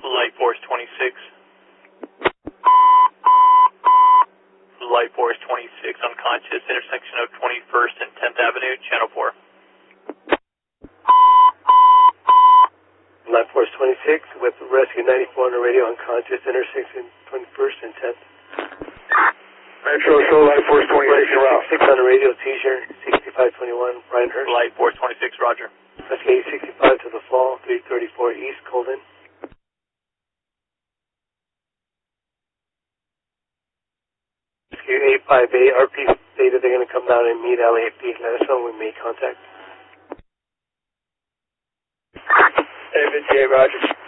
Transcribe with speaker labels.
Speaker 1: Light Force 26. Light Force 26 unconscious, intersection of 21st and 10th Avenue, Channel 4.
Speaker 2: Light Force 26 with Rescue 94 on the radio, unconscious, intersection 21st and 10th.
Speaker 3: Metro, show Light Force 26, you're out.
Speaker 2: 6 on the radio, T-shirt, 6521, Brian Hurst.
Speaker 1: Light Force 26, roger.
Speaker 2: Rescue 865 to the fall, 334 East, Colden. Rescue 858, RP stated they're going to come down and meet LAFD. Let us know when we make contact.
Speaker 3: Hey, 58, roger.